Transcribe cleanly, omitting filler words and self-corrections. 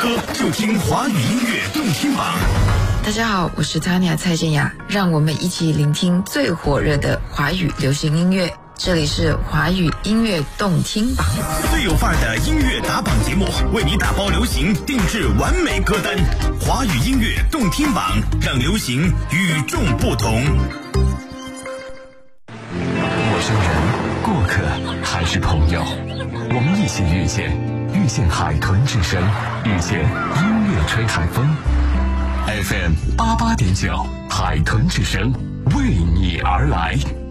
歌就听华语音乐动听榜。 大家好，我是 Tanya 蔡健雅，让我们一起聆听最火热的华语流行音乐。这里是华语音乐动听榜， 最有范儿的音乐打榜节目，为你打包流行，定制完美歌单。华语音乐动听榜，让流行与众不同。 陌生人、过客还是朋友，我们一起遇见海豚之声，遇见音乐吹海风。FM 88.9，海豚之声为你而来。